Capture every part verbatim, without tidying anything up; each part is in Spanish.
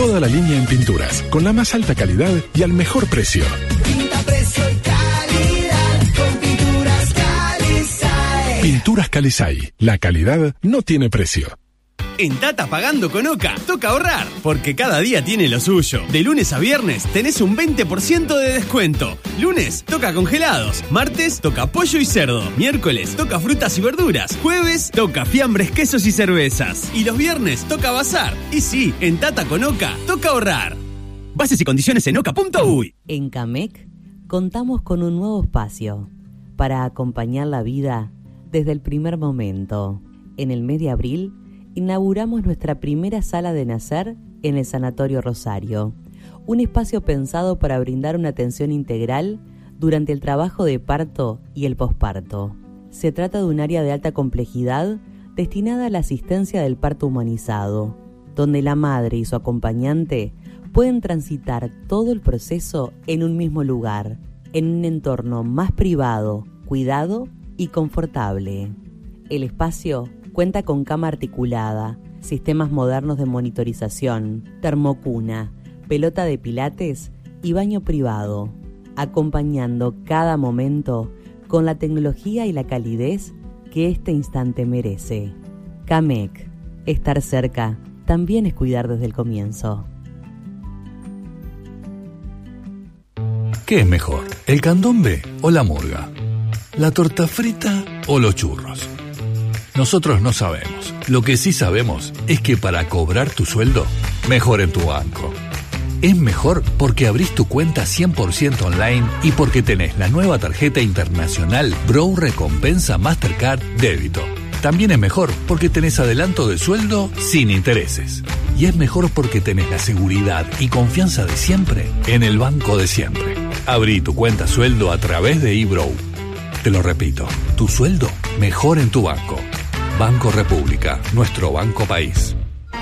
Toda la línea en pinturas, con la más alta calidad y al mejor precio. Pinta, precio y calidad con Pinturas Calizay. Pinturas Calizay. La calidad no tiene precio. En Tata Pagando con Oca, toca ahorrar, porque cada día tiene lo suyo. De lunes a viernes tenés un veinte por ciento de descuento. Lunes toca congelados, martes toca pollo y cerdo, miércoles toca frutas y verduras, jueves toca fiambres, quesos y cervezas, y los viernes toca bazar. Y sí, en Tata con Oca, toca ahorrar. Bases y condiciones en oca punto uy. En Camec contamos con un nuevo espacio para acompañar la vida desde el primer momento. En el mes de abril inauguramos nuestra primera sala de nacer en el Sanatorio Rosario, un espacio pensado para brindar una atención integral durante el trabajo de parto y el posparto. Se trata de un área de alta complejidad destinada a la asistencia del parto humanizado, donde la madre y su acompañante pueden transitar todo el proceso en un mismo lugar, en un entorno más privado, cuidado y confortable. El espacio cuenta con cama articulada, sistemas modernos de monitorización, termocuna, pelota de pilates y baño privado, acompañando cada momento con la tecnología y la calidez que este instante merece. Camec, estar cerca también es cuidar desde el comienzo. ¿Qué es mejor, el candombe o la murga? ¿La torta frita o los churros? Nosotros no sabemos. Lo que sí sabemos es que para cobrar tu sueldo, mejor en tu banco. Es mejor porque abrís tu cuenta cien por ciento online y porque tenés la nueva tarjeta internacional Bro Recompensa Mastercard Débito. También es mejor porque tenés adelanto de sueldo sin intereses. Y es mejor porque tenés la seguridad y confianza de siempre en el banco de siempre. Abrí tu cuenta sueldo a través de eBrow. Te lo repito, tu sueldo mejor en tu banco. Banco República, nuestro banco país.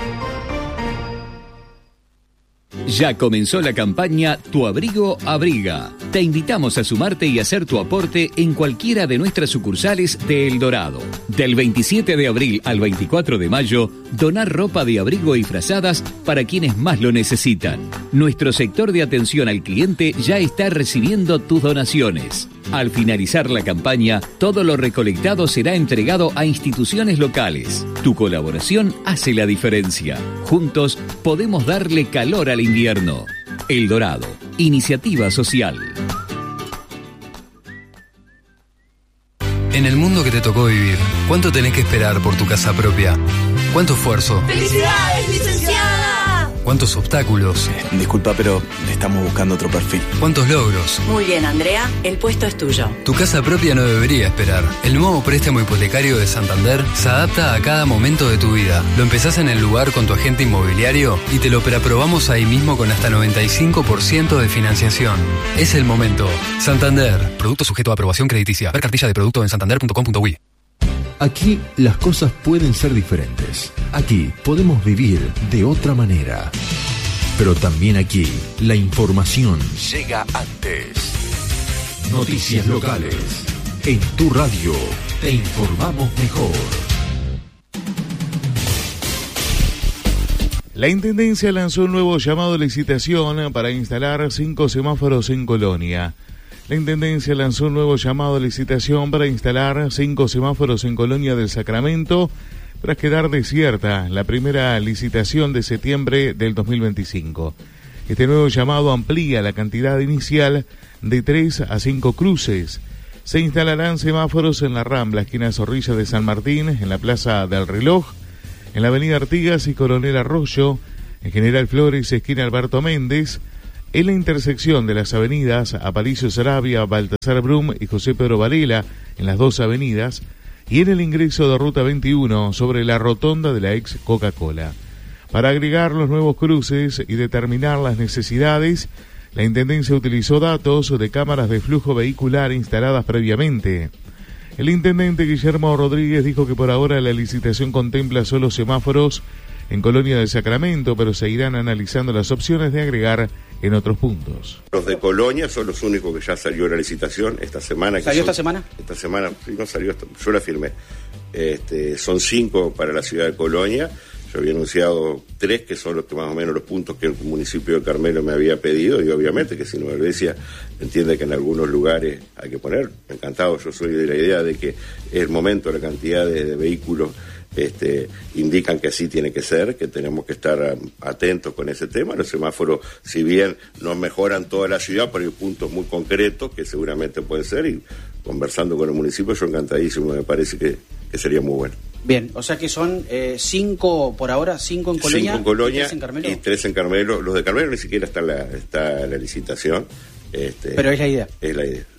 Ya comenzó la campaña Tu Abrigo Abriga. Te invitamos a sumarte y hacer tu aporte en cualquiera de nuestras sucursales de El Dorado. Del veintisiete de abril al veinticuatro de mayo, donar ropa de abrigo y frazadas para quienes más lo necesitan. Nuestro sector de atención al cliente ya está recibiendo tus donaciones. Al finalizar la campaña, todo lo recolectado será entregado a instituciones locales. Tu colaboración hace la diferencia. Juntos podemos darle calor al invierno. El Dorado, iniciativa social. En el mundo que te tocó vivir, ¿cuánto tenés que esperar por tu casa propia? ¿Cuánto esfuerzo? ¡Felicidades, licenciada! ¿Cuántos obstáculos? Eh, disculpa, pero estamos buscando otro perfil. ¿Cuántos logros? Muy bien, Andrea, el puesto es tuyo. Tu casa propia no debería esperar. El nuevo préstamo hipotecario de Santander se adapta a cada momento de tu vida. Lo empezás en el lugar con tu agente inmobiliario y te lo preaprobamos ahí mismo con hasta noventa y cinco por ciento de financiación. Es el momento. Santander. Producto sujeto a aprobación crediticia. Ver cartilla de producto en santander punto com punto uy. Aquí las cosas pueden ser diferentes. Aquí podemos vivir de otra manera. Pero también aquí la información llega antes. Noticias locales. En tu radio te informamos mejor. La Intendencia lanzó un nuevo llamado de licitación para instalar cinco semáforos en Colonia. La Intendencia lanzó un nuevo llamado de licitación para instalar cinco semáforos en Colonia del Sacramento tras quedar desierta la primera licitación de septiembre del dos mil veinticinco. Este nuevo llamado amplía la cantidad inicial de tres a cinco cruces. Se instalarán semáforos en la Rambla, esquina Zorrilla de San Martín, en la Plaza del Reloj, en la Avenida Artigas y Coronel Arroyo, en General Flores, esquina Alberto Méndez, en la intersección de las avenidas Aparicio Saravia, Baltasar Brum y José Pedro Varela, en las dos avenidas, y en el ingreso de Ruta veintiuno sobre la rotonda de la ex Coca-Cola. Para agregar los nuevos cruces y determinar las necesidades, la Intendencia utilizó datos de cámaras de flujo vehicular instaladas previamente. El intendente Guillermo Rodríguez dijo que por ahora la licitación contempla solo semáforos en Colonia del Sacramento, pero se irán analizando las opciones de agregar en otros puntos. Los de Colonia son los únicos que ya salió la licitación esta semana. ¿Salió son, esta semana? Esta semana, sí, no salió, yo la firmé. Este, son cinco para la ciudad de Colonia. Yo había anunciado tres, que son los que más o menos los puntos que el municipio de Carmelo me había pedido, y obviamente que si Nueva Helvecia entiende que en algunos lugares hay que poner, encantado, yo soy de la idea de que es el momento, la cantidad de, de vehículos este, indican que así tiene que ser, que tenemos que estar um, atentos con ese tema. Los semáforos, si bien no mejoran toda la ciudad, pero hay puntos muy concretos que seguramente pueden ser, y conversando con el municipio, yo encantadísimo, me parece que, que sería muy bueno. Bien, o sea que son eh, cinco por ahora, cinco en Colonia, cinco en Colonia y tres en Carmelo. Y tres en Carmelo. Los de Carmelo ni siquiera está la, está la licitación. Este, Pero es la idea. Es la idea.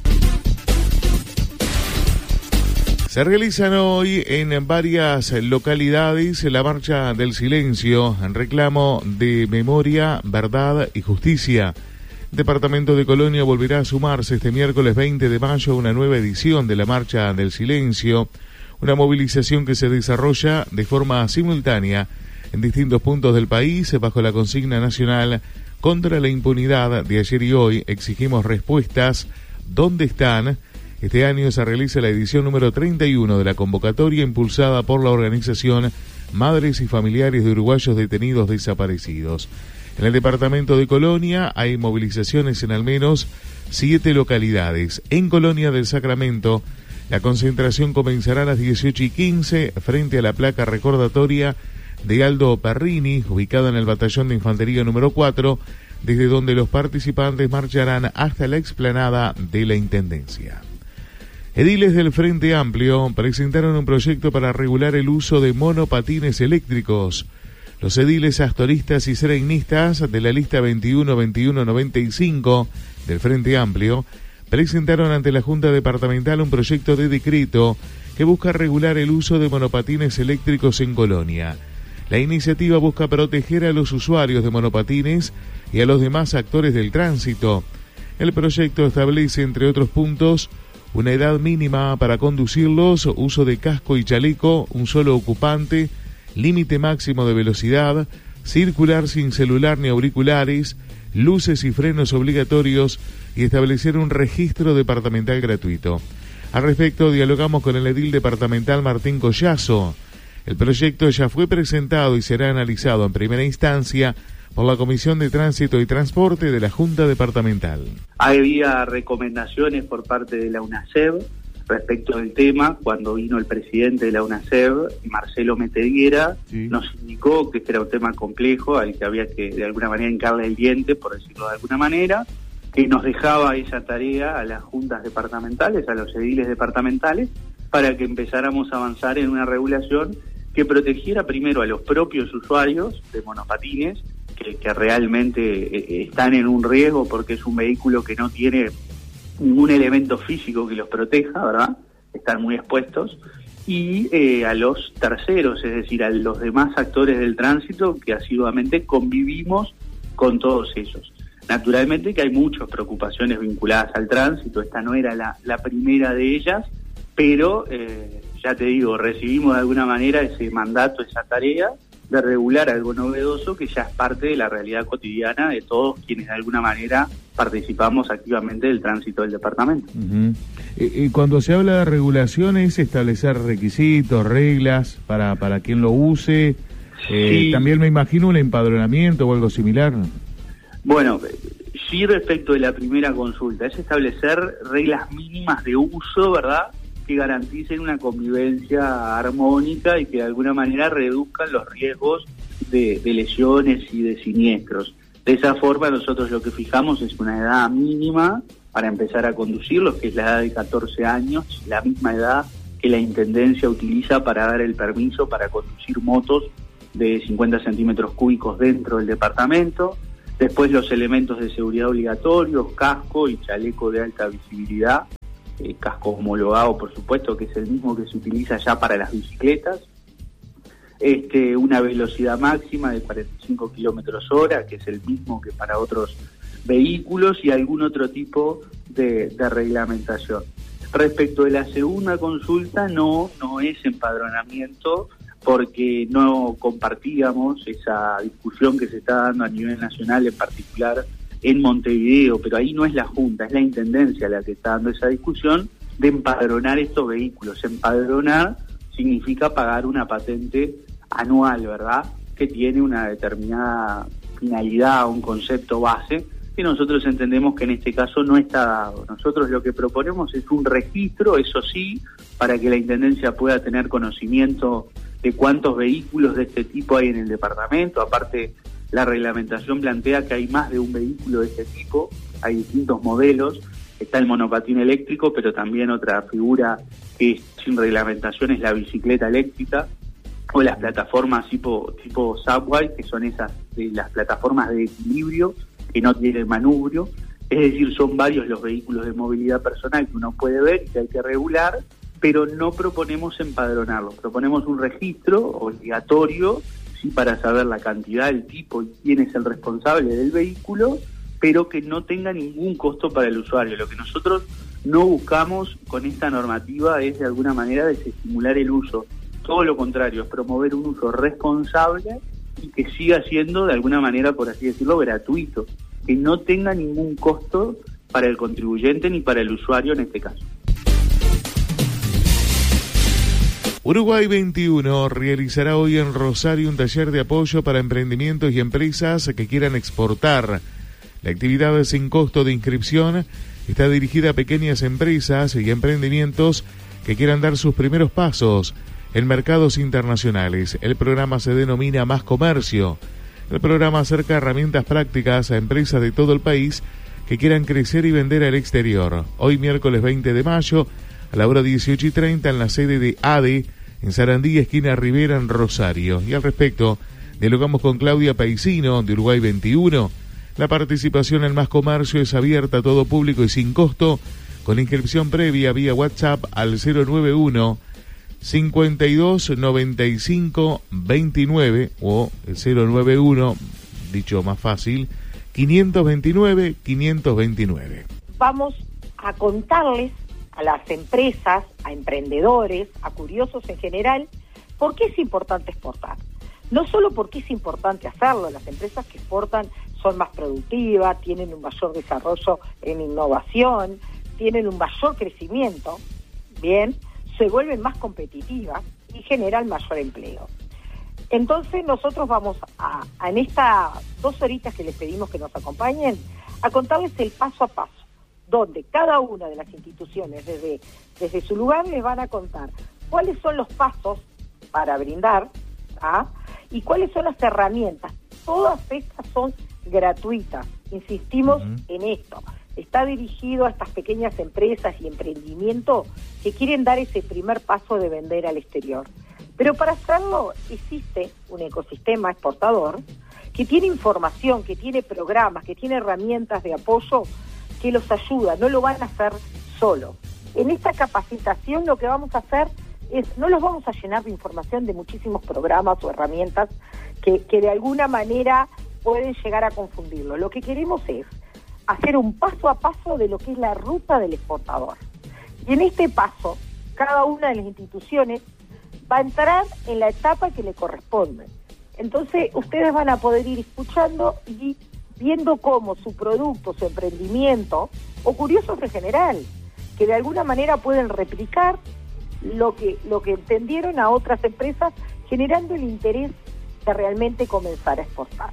Se realizan hoy en varias localidades la Marcha del Silencio en reclamo de memoria, verdad y justicia. El departamento de Colonia volverá a sumarse este miércoles veinte de mayo a una nueva edición de la Marcha del Silencio, una movilización que se desarrolla de forma simultánea en distintos puntos del país bajo la consigna nacional contra la impunidad de ayer y hoy. Exigimos respuestas. ¿Dónde están? Este año se realiza la edición número treinta y uno de la convocatoria impulsada por la organización Madres y Familiares de Uruguayos Detenidos Desaparecidos. En el departamento de Colonia hay movilizaciones en al menos siete localidades. En Colonia del Sacramento, la concentración comenzará a las dieciocho y quince frente a la placa recordatoria de Aldo Perrini, ubicada en el batallón de infantería número cuatro, desde donde los participantes marcharán hasta la explanada de la Intendencia. Ediles del Frente Amplio presentaron un proyecto para regular el uso de monopatines eléctricos. Los ediles astoristas y sereñistas de la lista veintiuno veintiuno noventa y cinco del Frente Amplio presentaron ante la Junta Departamental un proyecto de decreto que busca regular el uso de monopatines eléctricos en Colonia. La iniciativa busca proteger a los usuarios de monopatines y a los demás actores del tránsito. El proyecto establece, entre otros puntos, una edad mínima para conducirlos, uso de casco y chaleco, un solo ocupante, límite máximo de velocidad, circular sin celular ni auriculares, luces y frenos obligatorios y establecer un registro departamental gratuito. Al respecto, dialogamos con el edil departamental Martín Collazo. El proyecto ya fue presentado y será analizado en primera instancia por la Comisión de Tránsito y Transporte de la Junta Departamental. Había recomendaciones por parte de la UNACEB respecto del tema. Cuando vino el presidente de la UNACEB, Marcelo Metediera, sí, nos indicó que este era un tema complejo al que había que de alguna manera hincarle el diente, por decirlo de alguna manera, que nos dejaba esa tarea a las juntas departamentales, a los ediles departamentales, para que empezáramos a avanzar en una regulación que protegiera primero a los propios usuarios de monopatines, que, que realmente eh, están en un riesgo porque es un vehículo que no tiene ningún elemento físico que los proteja, ¿verdad? Están muy expuestos. Y eh, a los terceros, es decir, a los demás actores del tránsito que asiduamente convivimos con todos ellos. Naturalmente que hay muchas preocupaciones vinculadas al tránsito, esta no era la, la primera de ellas, pero eh, ya te digo, recibimos de alguna manera ese mandato, esa tarea de regular algo novedoso que ya es parte de la realidad cotidiana de todos quienes de alguna manera participamos activamente del tránsito del departamento. Uh-huh. Y, y cuando se habla de regulación es establecer requisitos, reglas para, para quien lo use, eh, sí. También me imagino un empadronamiento o algo similar. Bueno, sí, respecto de la primera consulta, es establecer reglas mínimas de uso, ¿verdad?, que garanticen una convivencia armónica y que de alguna manera reduzcan los riesgos de, de lesiones y de siniestros. De esa forma nosotros lo que fijamos es una edad mínima para empezar a conducirlos, que es la edad de catorce años, la misma edad que la Intendencia utiliza para dar el permiso para conducir motos de cincuenta centímetros cúbicos dentro del departamento. Después los elementos de seguridad obligatorios, casco y chaleco de alta visibilidad, eh, casco homologado por supuesto, que es el mismo que se utiliza ya para las bicicletas, este, una velocidad máxima de cuarenta y cinco kilómetros hora, que es el mismo que para otros vehículos, y algún otro tipo de, de reglamentación. Respecto de la segunda consulta, no, no es empadronamiento, porque no compartíamos esa discusión que se está dando a nivel nacional, en particular en Montevideo, pero ahí no es la Junta, es la Intendencia la que está dando esa discusión de empadronar estos vehículos. Empadronar significa pagar una patente anual, ¿verdad?, que tiene una determinada finalidad, un concepto base, que nosotros entendemos que en este caso no está dado. Nosotros lo que proponemos es un registro, eso sí, para que la Intendencia pueda tener conocimiento de cuántos vehículos de este tipo hay en el departamento. Aparte, la reglamentación plantea que hay más de un vehículo de este tipo, hay distintos modelos, está el monopatín eléctrico, pero también otra figura que es sin reglamentación es la bicicleta eléctrica, o las plataformas tipo, tipo Subway, que son esas de las plataformas de equilibrio, que no tiene manubrio, es decir, son varios los vehículos de movilidad personal que uno puede ver y que hay que regular, pero no proponemos empadronarlos, proponemos un registro obligatorio, sí, para saber la cantidad, el tipo y quién es el responsable del vehículo, pero que no tenga ningún costo para el usuario. Lo que nosotros no buscamos con esta normativa es de alguna manera desestimular el uso, todo lo contrario, es promover un uso responsable y que siga siendo de alguna manera, por así decirlo, gratuito, que no tenga ningún costo para el contribuyente ni para el usuario en este caso. Uruguay veintiuno realizará hoy en Rosario un taller de apoyo para emprendimientos y empresas que quieran exportar. La actividad sin costo de inscripción está dirigida a pequeñas empresas y emprendimientos que quieran dar sus primeros pasos en mercados internacionales. El programa se denomina Más Comercio. El programa acerca herramientas prácticas a empresas de todo el país que quieran crecer y vender al exterior. Hoy miércoles veinte de mayo, a la hora dieciocho y treinta, en la sede de A D E, en Sarandí, esquina Rivera, en Rosario. Y al respecto, dialogamos con Claudia Paisino, de Uruguay veintiuno. La participación en Más Comercio es abierta a todo público y sin costo, con inscripción previa vía WhatsApp al cero nueve uno, cincuenta y dos, noventa y cinco, veintinueve o el cero nueve uno, dicho más fácil, quinientos veintinueve, quinientos veintinueve. Vamos a contarles a las empresas, a emprendedores, a curiosos en general, por qué es importante exportar. No solo porque es importante hacerlo, las empresas que exportan son más productivas, tienen un mayor desarrollo en innovación, tienen un mayor crecimiento, bien, se vuelven más competitivas y generan mayor empleo. Entonces nosotros vamos a, a en estas dos horitas que les pedimos que nos acompañen, a contarles el paso a paso, donde cada una de las instituciones desde, desde su lugar les van a contar cuáles son los pasos para brindar, ¿ah? Y cuáles son las herramientas. Todas estas son gratuitas, insistimos uh-huh. en esto. Está dirigido a estas pequeñas empresas y emprendimientos que quieren dar ese primer paso de vender al exterior. Pero para hacerlo existe un ecosistema exportador que tiene información, que tiene programas, que tiene herramientas de apoyo que los ayuda, no lo van a hacer solo. En esta capacitación lo que vamos a hacer es, no los vamos a llenar de información de muchísimos programas o herramientas que, que de alguna manera pueden llegar a confundirlo. Lo que queremos es hacer un paso a paso de lo que es la ruta del exportador. Y en este paso, cada una de las instituciones va a entrar en la etapa que le corresponde. Entonces, ustedes van a poder ir escuchando y viendo cómo su producto, su emprendimiento, o curiosos en general, que de alguna manera pueden replicar lo que, lo que entendieron a otras empresas, generando el interés de realmente comenzar a exportar.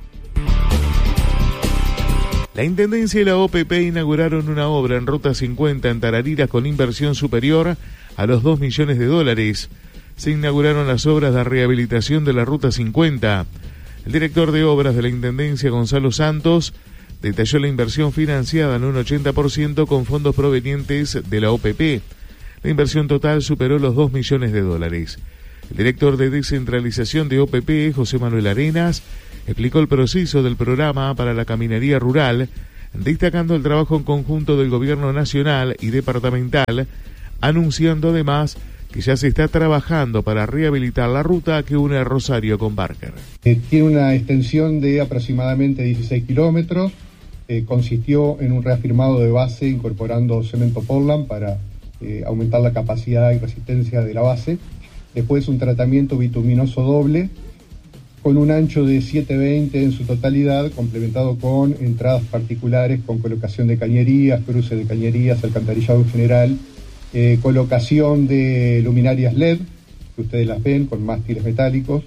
La Intendencia y la O P P inauguraron una obra en Ruta cincuenta en Tarariras con inversión superior a los dos millones de dólares. Se inauguraron las obras de rehabilitación de la Ruta cincuenta. El director de obras de la Intendencia, Gonzalo Santos, detalló la inversión financiada en un ochenta por ciento con fondos provenientes de la O P P. La inversión total superó los dos millones de dólares. El director de descentralización de O P P, José Manuel Arenas, explicó el proceso del programa para la caminería rural, destacando el trabajo en conjunto del gobierno nacional y departamental, anunciando además que ya se está trabajando para rehabilitar la ruta que une Rosario con Barker. Eh, tiene una extensión de aproximadamente dieciséis kilómetros, eh, consistió en un reafirmado de base incorporando cemento Portland para eh, aumentar la capacidad y resistencia de la base, después un tratamiento bituminoso doble, con un ancho de siete veinte en su totalidad, complementado con entradas particulares, con colocación de cañerías, cruces de cañerías, alcantarillado en general, eh, colocación de luminarias L E D, que ustedes las ven, con mástiles metálicos,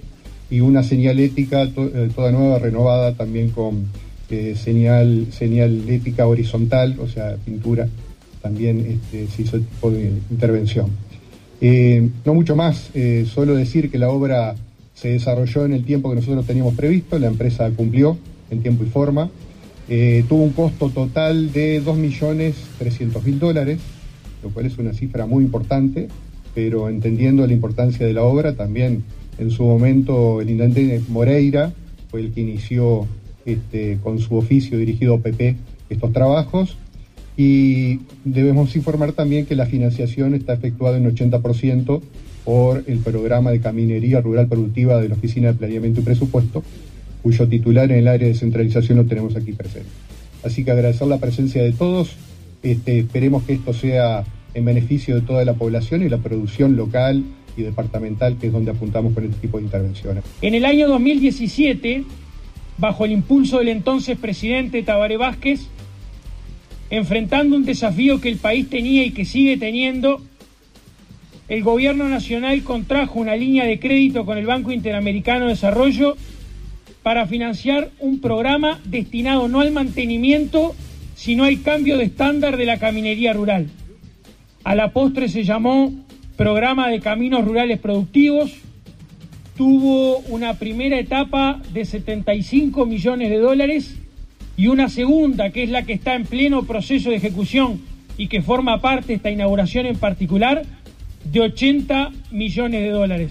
y una señalética to, eh, toda nueva, renovada también con eh, señal, señalética horizontal, o sea, pintura, también este, se hizo el tipo de intervención. Eh, no mucho más, eh, solo decir que la obra se desarrolló en el tiempo que nosotros teníamos previsto, la empresa cumplió en tiempo y forma, eh, tuvo un costo total de dos millones trescientos mil dólares, lo cual es una cifra muy importante, pero entendiendo la importancia de la obra, también en su momento el intendente Moreira fue el que inició este, con su oficio dirigido a P P estos trabajos, y debemos informar también que la financiación está efectuada en ochenta por ciento por el programa de caminería rural productiva de la Oficina de Planeamiento y Presupuesto, cuyo titular en el área de centralización lo tenemos aquí presente. Así que agradecer la presencia de todos, este, esperemos que esto sea en beneficio de toda la población y la producción local y departamental, que es donde apuntamos con este tipo de intervenciones. En el año dos mil diecisiete, bajo el impulso del entonces presidente Tabaré Vázquez, enfrentando un desafío que el país tenía y que sigue teniendo, el gobierno nacional contrajo una línea de crédito con el Banco Interamericano de Desarrollo para financiar un programa destinado no al mantenimiento, sino al cambio de estándar de la caminería rural. A la postre se llamó Programa de Caminos Rurales Productivos, tuvo una primera etapa de setenta y cinco millones de dólares y una segunda, que es la que está en pleno proceso de ejecución y que forma parte de esta inauguración en particular, de ochenta millones de dólares.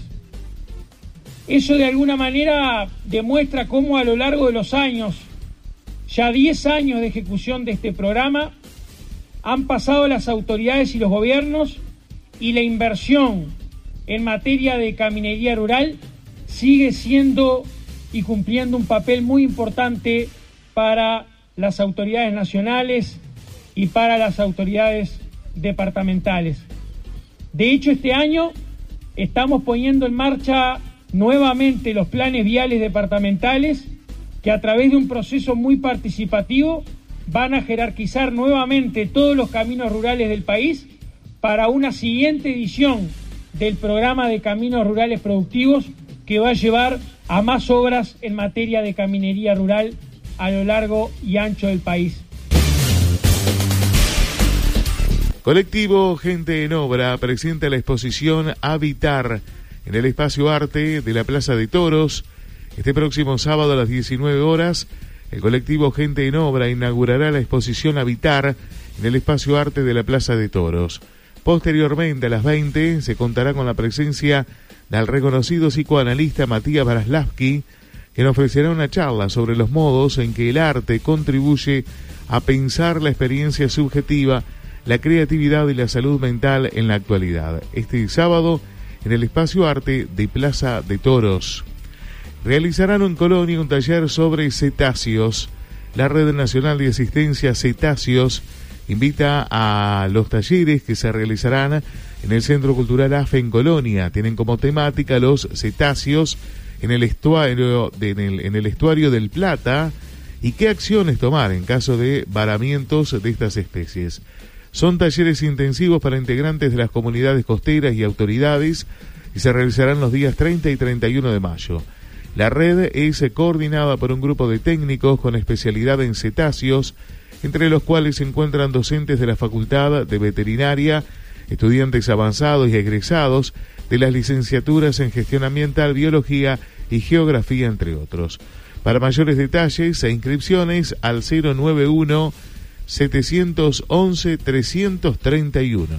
Eso de alguna manera demuestra cómo a lo largo de los años, ya diez años de ejecución de este programa, han pasado las autoridades y los gobiernos, y la inversión en materia de caminería rural sigue siendo y cumpliendo un papel muy importante para las autoridades nacionales y para las autoridades departamentales. De hecho, este año estamos poniendo en marcha nuevamente los planes viales departamentales, que a través de un proceso muy participativo van a jerarquizar nuevamente todos los caminos rurales del país para una siguiente edición del programa de caminos rurales productivos, que va a llevar a más obras en materia de caminería rural a lo largo y ancho del país. Colectivo Gente en Obra presenta la exposición Habitar en el Espacio Arte de la Plaza de Toros. Este próximo sábado a las diecinueve horas, el colectivo Gente en Obra inaugurará la exposición Habitar en el Espacio Arte de la Plaza de Toros. Posteriormente, a las veinte, se contará con la presencia del reconocido psicoanalista Matías Braslavsky, quien ofrecerá una charla sobre los modos en que el arte contribuye a pensar la experiencia subjetiva, la creatividad y la salud mental en la actualidad. Este sábado, en el Espacio Arte de Plaza de Toros. Realizarán en Colonia un taller sobre cetáceos. La Red Nacional de Asistencia a Cetáceos invita a los talleres que se realizarán en el Centro Cultural A F E en Colonia. Tienen como temática los cetáceos en el estuario, de, en, el, en el estuario del Plata y qué acciones tomar en caso de varamientos de estas especies. Son talleres intensivos para integrantes de las comunidades costeras y autoridades y se realizarán los días treinta y treinta y uno de mayo. La red es coordinada por un grupo de técnicos con especialidad en cetáceos, entre los cuales se encuentran docentes de la Facultad de Veterinaria, estudiantes avanzados y egresados de las licenciaturas en Gestión Ambiental, Biología y Geografía, entre otros. Para mayores detalles e inscripciones al cero nueve uno, setecientos once, trescientos treinta y uno.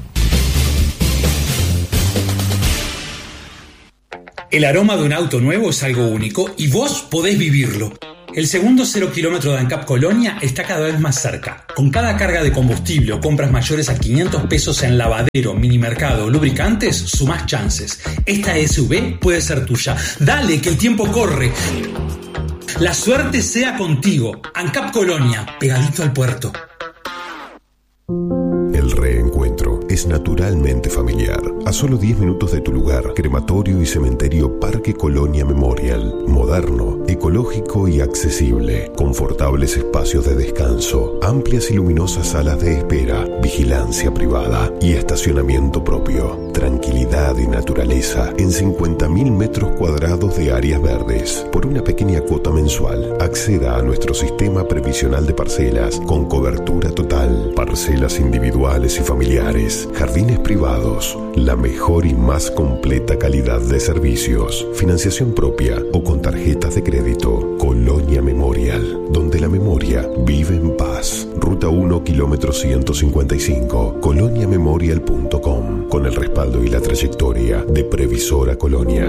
El aroma de un auto nuevo es algo único y vos podés vivirlo. El segundo cero kilómetro de ANCAP Colonia está cada vez más cerca. Con cada carga de combustible o compras mayores a quinientos pesos en lavadero, minimercado o lubricantes, sumás chances. Esta S U V puede ser tuya. Dale, que el tiempo corre. La suerte sea contigo. ANCAP Colonia, pegadito al puerto. El reencuentro es naturalmente familiar. A solo diez minutos de tu lugar, Crematorio y Cementerio Parque Colonia Memorial. Moderno, ecológico y accesible. Confortables espacios de descanso, amplias y luminosas salas de espera, vigilancia privada y estacionamiento propio. Tranquilidad y naturaleza en cincuenta mil metros cuadrados de áreas verdes. Por una pequeña cuota mensual, acceda a nuestro sistema previsional de parcelas con cobertura total. Parcelas individuales y familiares, jardines privados, la mejor y más completa calidad de servicios, financiación propia o con tarjetas de crédito. Colonia Memorial, donde la memoria vive en paz. Ruta uno, kilómetro ciento cincuenta y cinco, colonia memorial punto com, con el respaldo y la trayectoria de Previsora Colonia.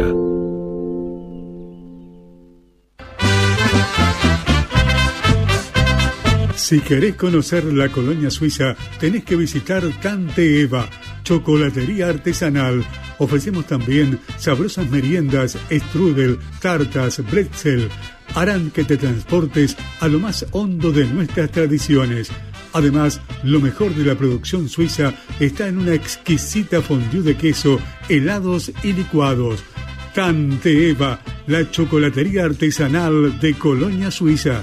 Si querés conocer la colonia suiza, tenés que visitar Tante Eva, chocolatería artesanal. Ofrecemos también sabrosas meriendas, strudel, tartas, bretzel. Harán que te transportes a lo más hondo de nuestras tradiciones. Además, lo mejor de la producción suiza está en una exquisita fondue de queso, helados y licuados. Tante Eva, la chocolatería artesanal de Colonia Suiza.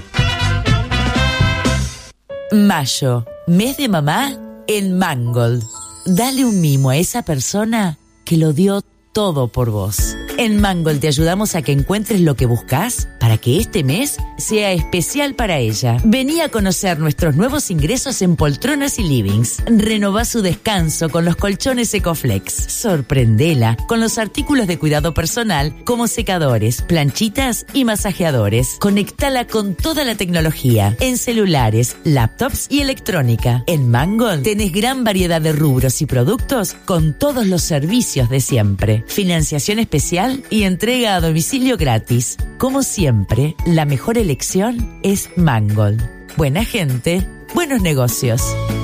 Mayo, mes de mamá, en Mangold. Dale un mimo a esa persona que lo dio todo por vos. En Mangold te ayudamos a que encuentres lo que buscas para que este mes sea especial para ella. Vení a conocer nuestros nuevos ingresos en poltronas y livings. Renová su descanso con los colchones Ecoflex. Sorprendela con los artículos de cuidado personal como secadores, planchitas y masajeadores. Conectala con toda la tecnología en celulares, laptops y electrónica. En Mangold tenés gran variedad de rubros y productos con todos los servicios de siempre. Financiación especial y entrega a domicilio gratis. Como siempre, la mejor elección es Mangold. Buena gente, buenos negocios.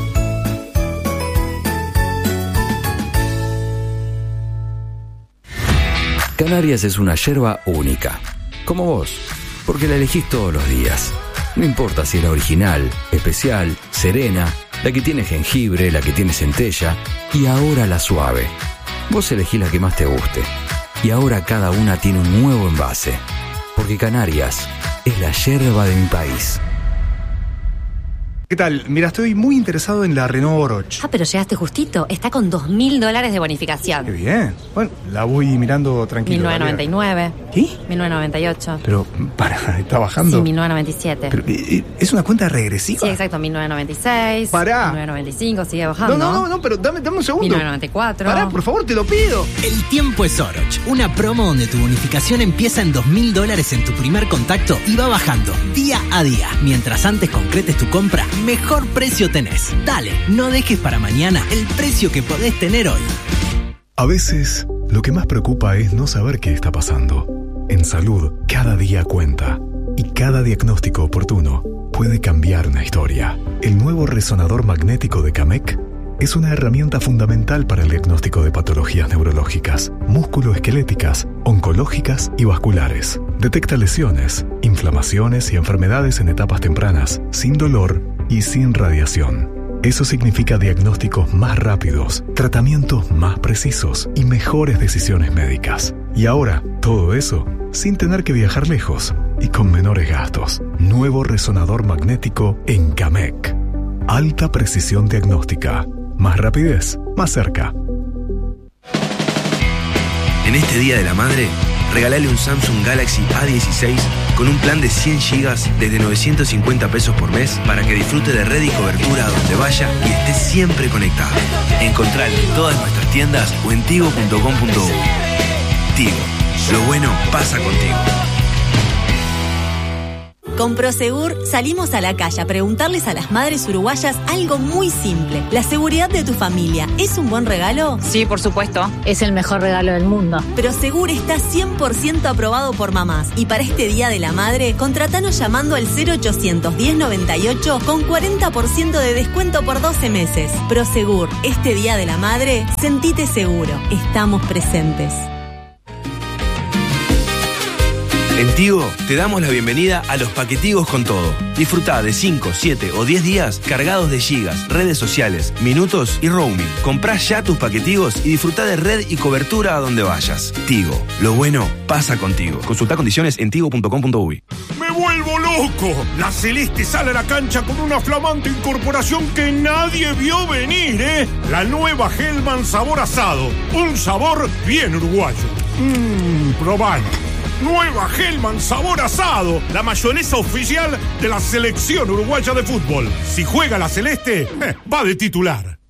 Canarias es una yerba única, como vos, porque la elegís todos los días. No importa si es la original, especial, serena, la que tiene jengibre, la que tiene centella y ahora la suave. Vos elegís la que más te guste. Y ahora cada una tiene un nuevo envase. Porque Canarias es la yerba de mi país. ¿Qué tal? Mira, estoy muy interesado en la Renault Oroch. Ah, pero llegaste justito. Está con dos mil dólares de bonificación. Qué bien. Bueno, la voy mirando tranquilo. mil novecientos noventa y nueve. ¿Qué? mil novecientos noventa y ocho. Pero, para, ¿está bajando? Sí, mil novecientos noventa y siete. Pero, ¿es una cuenta regresiva? Sí, exacto, mil novecientos noventa y seis. Pará. mil novecientos noventa y cinco, sigue bajando. No, no, no, no pero dame, dame un segundo. mil novecientos noventa y cuatro. Pará, por favor, te lo pido. El tiempo es Oroch. Una promo donde tu bonificación empieza en dos mil dólares en tu primer contacto y va bajando día a día. Mientras antes concretes tu compra, mejor precio tenés. Dale, no dejes para mañana el precio que podés tener hoy. A veces, lo que más preocupa es no saber qué está pasando. En salud, cada día cuenta. Y cada diagnóstico oportuno puede cambiar una historia. El nuevo resonador magnético de Camec es una herramienta fundamental para el diagnóstico de patologías neurológicas, musculoesqueléticas, oncológicas y vasculares. Detecta lesiones, inflamaciones y enfermedades en etapas tempranas, sin dolor y sin radiación. Eso significa diagnósticos más rápidos, tratamientos más precisos y mejores decisiones médicas. Y ahora, todo eso sin tener que viajar lejos y con menores gastos. Nuevo resonador magnético en Camec. Alta precisión diagnóstica. Más rapidez, más cerca. En este Día de la Madre, regalale un Samsung Galaxy A dieciséis con un plan de cien gigas desde novecientos cincuenta pesos por mes para que disfrute de red y cobertura a donde vaya y esté siempre conectado. Encontralo en todas nuestras tiendas o en tigo punto com punto uy. Tigo, lo bueno pasa contigo. Con Prosegur salimos a la calle a preguntarles a las madres uruguayas algo muy simple. ¿La seguridad de tu familia es un buen regalo? Sí, por supuesto. Es el mejor regalo del mundo. Prosegur está cien por ciento aprobado por mamás. Y para este Día de la Madre, contratanos llamando al cero ochocientos diez noventa y ocho con cuarenta por ciento de descuento por doce meses. Prosegur, este Día de la Madre, sentite seguro. Estamos presentes. En Tigo te damos la bienvenida a los paquetigos con todo. Disfrutá de cinco, siete o diez días cargados de gigas, redes sociales, minutos y roaming. Comprá ya tus paquetigos y disfrutá de red y cobertura a donde vayas. Tigo, lo bueno pasa contigo. Consultá condiciones en tigo punto com punto uy. ¡Me vuelvo loco! La Celeste sale a la cancha con una flamante incorporación que nadie vio venir, ¿eh? La nueva Hellman sabor asado. Un sabor bien uruguayo. Mmm, probalo. Nueva Hellman sabor asado, la mayonesa oficial de la selección uruguaya de fútbol. Si juega la Celeste, eh, va de titular.